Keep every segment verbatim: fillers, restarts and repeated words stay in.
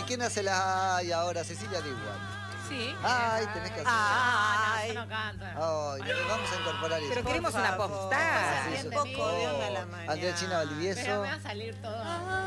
quién hace la ay ahora? Cecilia de igual. Sí. Ay, tenés que hacer. Ah, no, eso no canta. Ay, bueno, vamos a incorporar eso. Pero queremos una postal. Sí, Un eso. poco de onda a la mañana. Andrea China Valdivieso. Pero me va a salir todo.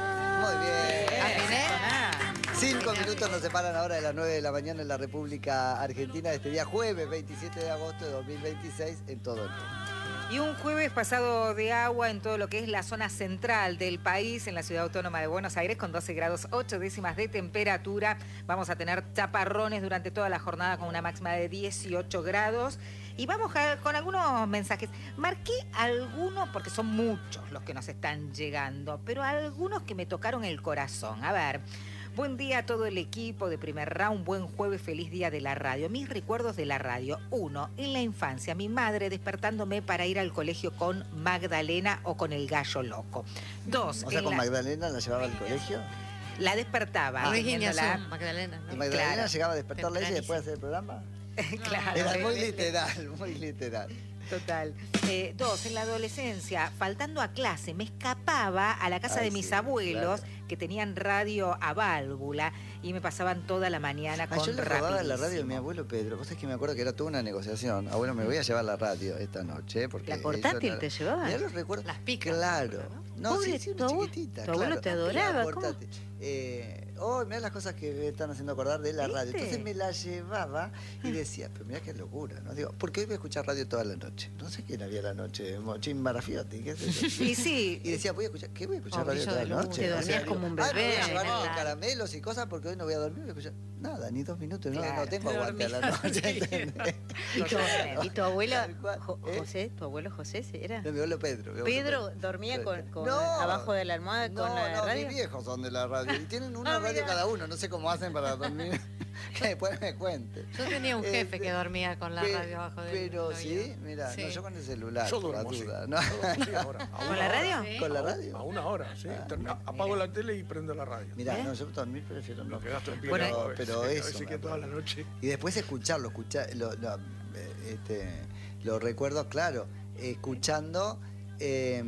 Muy bien. Ah, Cinco minutos nos separan ahora de las nueve de la mañana en la República Argentina de este día jueves veintisiete de agosto de dos mil veintiséis en todo el mundo. Y un jueves pasado de agua en todo lo que es la zona central del país, en la ciudad autónoma de Buenos Aires, con doce grados ocho décimas de temperatura. Vamos a tener chaparrones durante toda la jornada con una máxima de dieciocho grados. Y vamos a, con algunos mensajes. Marqué algunos, porque son muchos los que nos están llegando, pero algunos que me tocaron el corazón. A ver... Buen día a todo el equipo de Primer Round, buen jueves, feliz día de la radio. Mis recuerdos de la radio. Uno, en la infancia, mi madre despertándome para ir al colegio con Magdalena o con el gallo loco. Dos, O sea, en con la- Magdalena la llevaba al colegio. la despertaba. Virginia teniéndola- Azul, Magdalena, ¿no? ¿Y Magdalena Claro. llegaba a despertarla ella y después de hacer el programa? Claro, Era de- muy de- literal, muy literal. Total. Eh, dos, en la adolescencia, faltando a clase, me escapaba a la casa Ay, de mis sí, abuelos claro. que tenían radio a válvula y me pasaban toda la mañana Ah, con yo le robaba la Rapidísimo. radio de mi abuelo Pedro. Vos sabés que me acuerdo que era toda una negociación. Abuelo, me voy a llevar la radio esta noche. Porque ¿La eso portátil no- te llevaba? Mirá los recuerdos. Las picas, Claro. No, Pobre sí, sí, tu una abuelo- chiquitita. tu abuelo claro. te adoraba, La ¿cómo? portátil. Eh, oh, mirá las cosas que me están haciendo acordar de la radio. ¿Viste? Entonces me la llevaba y decía, pero mirá qué locura, ¿no? Digo, porque hoy voy a escuchar radio toda la noche. No sé quién había la noche, Mochín Marafiotti, qué sé yo. Y sí, Y decía, voy a escuchar, ¿qué voy a escuchar Oh, radio brillo toda de la luz, noche? te O sea, dormías digo, como un ah, me voy bebé, a llevar claro. caramelos y cosas porque hoy no voy a dormir, voy a escuchar nada, ni dos minutos, no, Claro, no tengo te aguante a la dormías, noche, sí. ¿entendés? ¿Y tu, y tu abuelo, Tal cual, Jo- ¿eh? José, tu abuelo José era? No, mi abuelo Pedro. mi abuelo Pedro Pedro. dormía con, con No. abajo de la almohada No, con la no, radio. mis viejos son de la radio y tienen una Ah, radio mirá. cada uno, no sé cómo hacen para dormir, que después me cuente. Yo tenía un jefe Este, que dormía con la Pe- radio abajo del Pero oído. sí, mira, Sí. no, yo con el celular, Yo por la duermo, sí. duda, ¿no? Yo duermo, sí, ahora. A ¿Con una la hora. radio? Sí. ¿Con la A radio? una hora, sí. Ah, Termina- apago la tele y prendo la radio. Mira, ¿Eh? no, yo dormir prefiero no. Lo que gasto en pila. Bueno, a veces, pero a eso veces me que toda la acuerdo. noche. Y después escucharlo, escuchar, lo, lo, eh, este, lo recuerdo, claro, escuchando eh,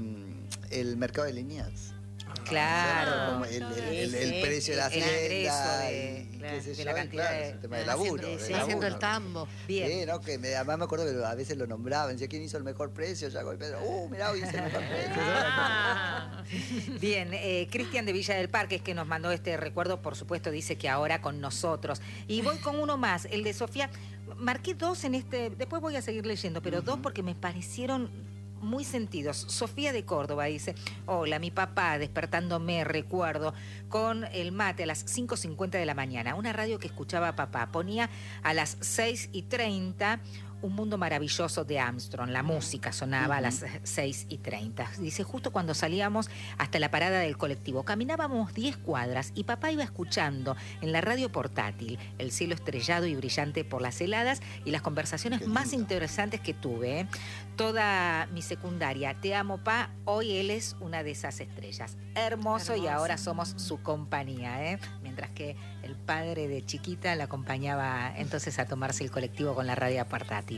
el mercado de Liniers. claro. Como el, el- el- Sí, el sí. precio de la El ingreso hacienda de- y claro, qué sé de yo, la y cantidad claro, de- es el tema de haciendo- laburo. sí, de sí, Haciendo laburo. el tambo. Bien. Sí, ¿no? Que me, además me acuerdo que a veces lo nombraban, decía quién hizo el mejor precio, ya con Pedro, uh, mirá, hoy hice el mejor precio. Ah. Bien, eh, Cristian de Villa del Parque es que nos mandó este recuerdo, por supuesto dice que ahora con nosotros. Y voy con uno más, el de Sofía. Marqué dos en este, después voy a seguir leyendo, pero dos porque me parecieron muy sentidos. Sofía de Córdoba dice, hola, mi papá despertándome, recuerdo, con el mate a las cinco cincuenta de la mañana, una radio que escuchaba a papá, ponía a las seis y treinta Un mundo maravilloso de Armstrong, la música sonaba a las seis y treinta. Dice, justo cuando salíamos hasta la parada del colectivo, caminábamos diez cuadras y papá iba escuchando en la radio portátil el cielo estrellado y brillante por las heladas y las conversaciones Qué más lindo. interesantes que tuve. ¿eh? Toda mi secundaria, te amo, pa, hoy él es una de esas estrellas. Hermoso, y Hermoso. ahora somos su compañía, ¿eh? Mientras que el padre de chiquita la acompañaba entonces a tomarse el colectivo con la radio portátil.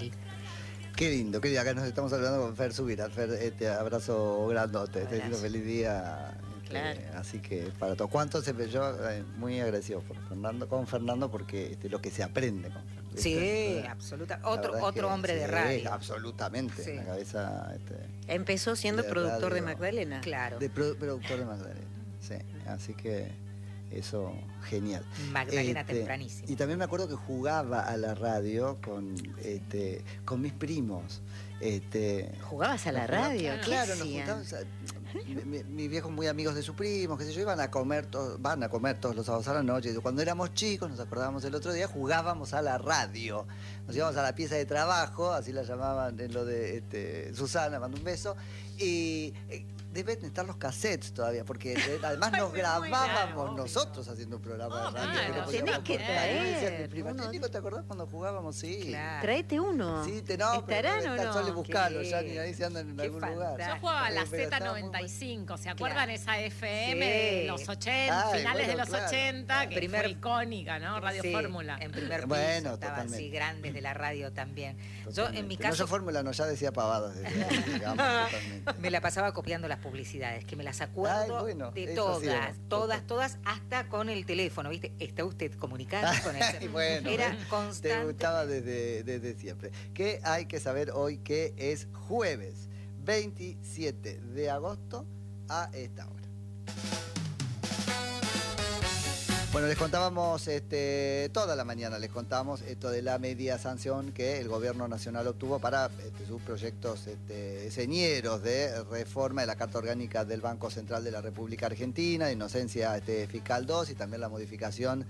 Qué lindo, qué lindo. Acá nos estamos hablando con Fer Subira. Fer, este abrazo grandote. Estoy diciendo Abrazo. feliz día. este, Claro. Así que para todos. ¿Cuánto se yo eh, muy agradecido por Fernando, con Fernando porque este, lo que se aprende con Fernando. Sí, ¿viste? absoluta. La Otro, verdad es otro que hombre de sí, radio. Absolutamente. Sí. La cabeza este, Empezó siendo De productor de radio. Magdalena. Claro. de produ- productor de Magdalena. Sí. Así que eso, genial. Magdalena Este, tempranísimo. Y también me acuerdo que jugaba a la radio con, este, con mis primos. Este, ¿Jugabas a la Nos juntamos- radio? ¿Qué Claro, nos hacían? juntábamos. a- mi- mi- Mis viejos muy amigos de sus primos, qué sé yo, iban a comer, to- van a comer todos los sábados a la noche. Y cuando éramos chicos, nos acordábamos el otro día, jugábamos a la radio. Nos íbamos a la pieza de trabajo, así la llamaban en lo de este, Susana, mando un beso. Y eh, deben estar los cassettes todavía, porque eh, además nos Muy grabábamos largo. nosotros haciendo un programa Ah, de radio. claro. que lo Tenés podíamos que cortar. Y me decía mi traer prima, uno. "Che, Nico, ¿te acordás cuando jugábamos? Sí. Claro. Tráete uno. Sí, te no, pero ¿Estarán o está- no? suele buscarlo, Qué ya ni ahí se andan en qué algún lugar. fantástico. Yo jugaba a la Eh, pero Z estaba muy noventa y cinco, ¿se acuerdan Claro. esa F M Sí. de los ochenta, Ay, finales bueno, de los claro. ochenta, que Primer- fue icónica, ¿no? Radio Sí, Fórmula. En primer piso, Bueno, estaban totalmente. así grandes de la radio también. Yo en Totalmente. mi No, caso yo fórmula no, ya decía pavadas. Desde ahí, digamos, totalmente. me la pasaba copiando las publicidades, que me las acuerdo Ay, bueno, de eso todas, hacíamos. todas, todas, hasta con el teléfono, ¿viste? Está usted comunicando con el Ay, teléfono. bueno, Era ¿ves? Te constante. gustaba desde, desde siempre. ¿Qué hay que saber hoy que es jueves veintisiete de agosto a esta hora? Bueno, les contábamos este, toda la mañana, les contábamos esto de la media sanción que el gobierno nacional obtuvo para este, sus proyectos este, señeros de reforma de la Carta Orgánica del Banco Central de la República Argentina, de inocencia este, fiscal dos y también la modificación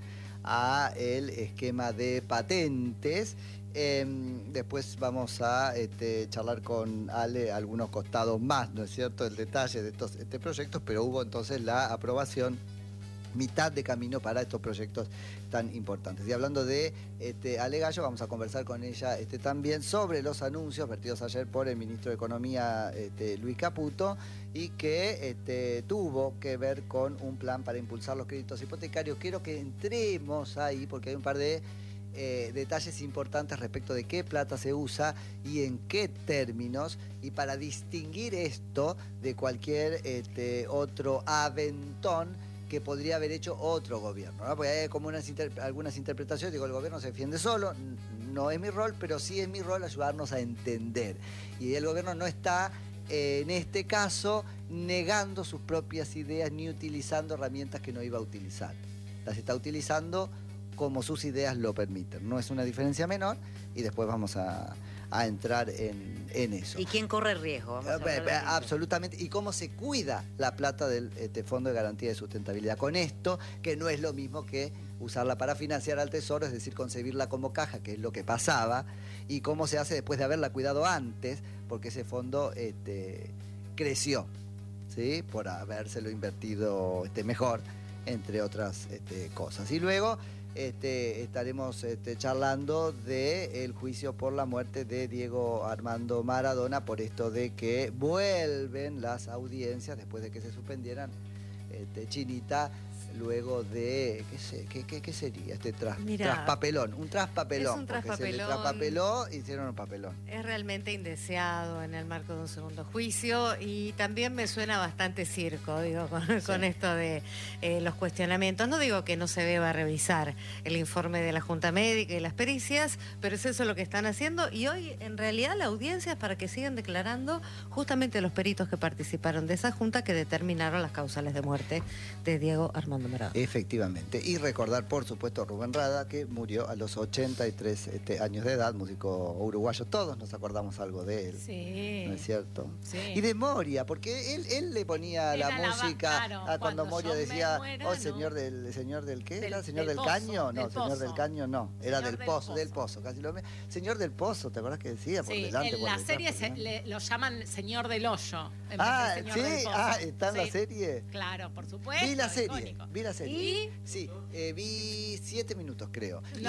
a el esquema de patentes. Eh, después vamos a este, charlar con Ale algunos costados más, ¿no es cierto?, el detalle de estos este, proyectos, pero hubo entonces la aprobación mitad de camino para estos proyectos tan importantes. Y hablando de este, Ale Gallo, vamos a conversar con ella este, también sobre los anuncios vertidos ayer por el ministro de Economía, este, Luis Caputo, y que este, tuvo que ver con un plan para impulsar los créditos hipotecarios. Quiero que entremos ahí porque hay un par de eh, detalles importantes respecto de qué plata se usa y en qué términos, y para distinguir esto de cualquier este, otro aventón que podría haber hecho otro gobierno, ¿no? Porque hay como unas inter algunas interpretaciones, digo, el gobierno se defiende solo, no es mi rol, pero sí es mi rol ayudarnos a entender. Y el gobierno no está, eh, en este caso, negando sus propias ideas ni utilizando herramientas que no iba a utilizar. Las está utilizando como sus ideas lo permiten. No es una diferencia menor y después vamos a, a entrar en, en eso. ¿Y quién corre riesgo? Vamos a hablar de eso. Absolutamente. Y cómo se cuida la plata del este, Fondo de Garantía de Sustentabilidad. Con esto, que no es lo mismo que usarla para financiar al Tesoro, es decir, concebirla como caja, que es lo que pasaba, y cómo se hace después de haberla cuidado antes, porque ese fondo este, creció, ¿sí?, por habérselo invertido este, mejor, entre otras este, cosas. Y luego Este, estaremos este, charlando del juicio por la muerte de Diego Armando Maradona, por esto de que vuelven las audiencias después de que se suspendieran, este, Chinita, luego de, ¿qué, sé, qué, qué, qué sería? Este tras, Mirá, traspapelón, un traspapelón. es un porque se le traspapelón. traspapeló, hicieron un papelón. Es realmente indeseado en el marco de un segundo juicio y también me suena bastante circo, digo, con, Sí. con esto de eh, los cuestionamientos. No digo que no se deba revisar el informe de la Junta Médica y las pericias, pero es eso lo que están haciendo y hoy en realidad la audiencia es para que sigan declarando justamente los peritos que participaron de esa junta que determinaron las causales de muerte de Diego Armando Maradona. Efectivamente. Y recordar, por supuesto, a Rubén Rada, que murió a los ochenta y tres este, años de edad, músico uruguayo. Todos nos acordamos algo de él. Sí. ¿No es cierto? Sí. Y de Moria, porque él, él le ponía Era la la ba- música claro, a cuando, cuando Moria yo me decía, muera, oh, ¿no? señor del, señor del qué Del- era, señor del del, pozo, caño, no, del señor pozo. del caño no, era Señor del del pozo, del pozo. pozo, casi lo mismo. Señor del pozo, ¿te acordás que decía? Por Sí, delante, en por la detrás, serie por se, delante. le- lo llaman Señor del Hoyo. en vez de Ah, Señor sí, del Pozo. ah, está en la Sí, serie. Claro, por supuesto. Vi la serie, icónico. vi la serie. ¿Y? Sí, eh, vi siete minutos, creo. No. Y-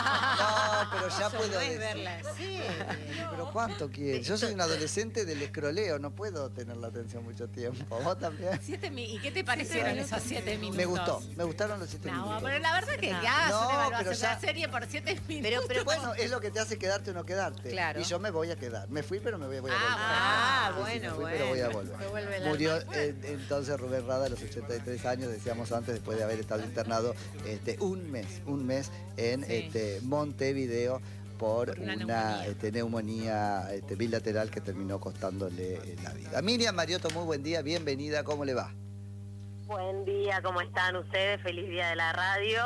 no, pero ya Eso puedo no es decir. verla, sí. Pero ¿cuánto quieres? Yo soy un adolescente del escroleo, no puedo tener la atención mucho tiempo. ¿Vos también? Siete mi- ¿Y qué te parecieron esos siete minutos? Me gustó, me gustaron los siete No, minutos. pero la verdad que No. ya hagas No, una evaluación pero de ya- la serie por siete minutos. Pero, pero Bueno, es lo que te hace quedarte o no quedarte. Claro. Y yo me voy a quedar. Me fui, pero me voy, voy a Ah, volver. ah, Sí, sí, bueno, me fui, bueno. pero voy a volver. Me vuelve el Murió alma. eh, entonces Rubén Rada a los ochenta y tres años, decíamos antes, después de haber estado internado este, un mes, un mes en Sí. este, Montevideo por, Por una una, neumonía. este, neumonía este, bilateral que terminó costándole eh, la vida. Miriam Mariotto, muy buen día, bienvenida, ¿cómo le va? Buen día, ¿cómo están ustedes? Feliz día de la radio,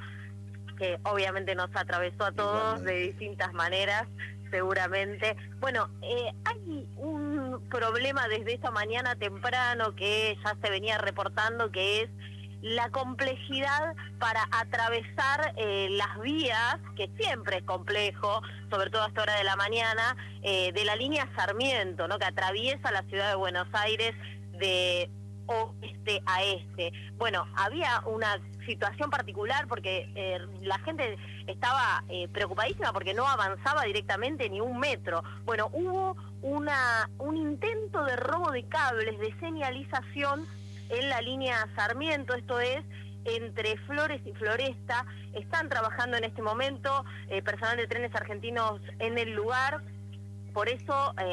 que obviamente nos atravesó a todos Igualmente. de distintas maneras, seguramente. Bueno, eh, hay un problema desde esta mañana temprano que ya se venía reportando, que es la complejidad para atravesar eh, las vías, que siempre es complejo, sobre todo a esta hora de la mañana, eh, de la línea Sarmiento, ¿no?, que atraviesa la ciudad de Buenos Aires de oeste a este. Bueno, había una situación particular porque eh, la gente estaba eh, preocupadísima porque no avanzaba directamente ni un metro. Bueno, hubo una un intento de robo de cables de señalización en la línea Sarmiento, esto es entre Flores y Floresta. Están trabajando en este momento eh, personal de Trenes Argentinos en el lugar, por eso eh,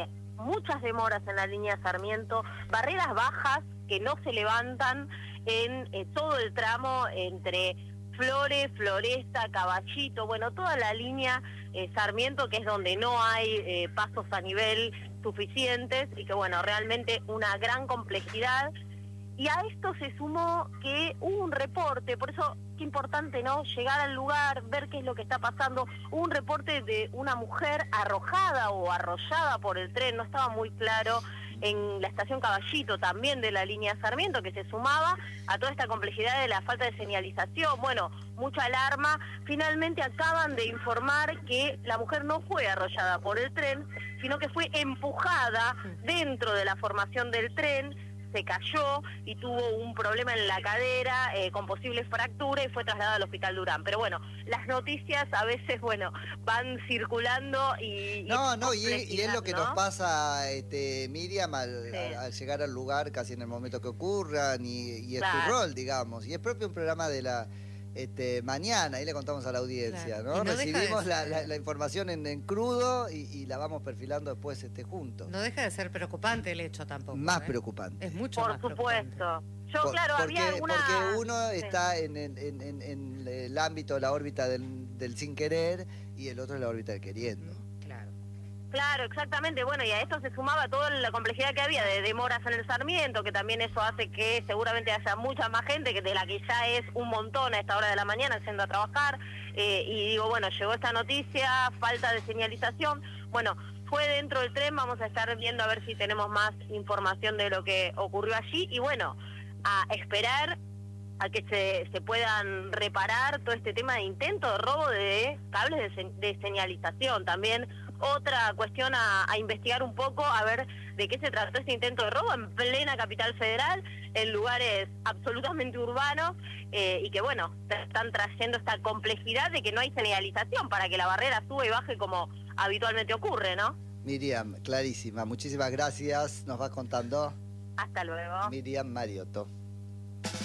muchas demoras en la línea Sarmiento, barreras bajas que no se levantan en eh, todo el tramo entre Flores, Floresta, Caballito, bueno, toda la línea eh, Sarmiento, que es donde no hay eh, pasos a nivel suficientes y que, bueno, realmente una gran complejidad. Y a esto se sumó que hubo un reporte, por eso qué importante, ¿no?, llegar al lugar, ver qué es lo que está pasando. Hubo un reporte de una mujer arrojada o arrollada por el tren, no estaba muy claro, en la estación Caballito, también de la línea Sarmiento, que se sumaba a toda esta complejidad de la falta de señalización. Bueno, mucha alarma. Finalmente acaban de informar que la mujer no fue arrollada por el tren, sino que fue empujada dentro de la formación del tren, se cayó y tuvo un problema en la cadera eh, con posible fractura y fue trasladada al Hospital Durán. Pero bueno, las noticias a veces, bueno, van circulando y... No, y no, y es, y es lo que ¿no? nos pasa, este, Miriam, al, sí. al, al llegar al lugar casi en el momento que ocurran y, y es claro. tu rol, digamos. Y es propio un programa de la... Este, mañana, ahí le contamos a la audiencia, claro. ¿no? no Recibimos la, la, la información en, en crudo y, y la vamos perfilando después este, juntos. No deja de ser preocupante el hecho tampoco. Más ¿eh? preocupante. Es mucho Por más supuesto. Yo, Por, claro, porque, había alguna... porque uno sí. está en, en, en, en el ámbito, la órbita del, del sin querer y el otro en la órbita del queriendo. Claro. Claro, exactamente. Bueno, y a esto se sumaba toda la complejidad que había de demoras en el Sarmiento, que también eso hace que seguramente haya mucha más gente, que de la que ya es un montón a esta hora de la mañana yendo a trabajar. Eh, y digo, bueno, llegó esta noticia, falta de señalización. Bueno, fue dentro del tren, vamos a estar viendo a ver si tenemos más información de lo que ocurrió allí. Y bueno, a esperar a que se, se puedan reparar todo este tema de intento de robo de cables de, de señalización. También otra cuestión a, a investigar un poco, a ver de qué se trató este intento de robo en plena capital federal, en lugares absolutamente urbanos, eh, y que bueno, están trayendo esta complejidad de que no hay señalización para que la barrera suba y baje como habitualmente ocurre, ¿no? Miriam, clarísima, muchísimas gracias, nos vas contando. Hasta luego. Miriam Mariotto.